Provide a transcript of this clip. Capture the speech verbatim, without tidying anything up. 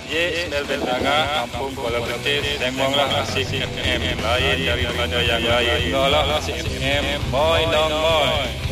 Ye Ismail bin Aga, kampung Kuala Betis, sembanglah Asik F M, lain daripada yang lain. Dengarlah Asik F M, boy long boy.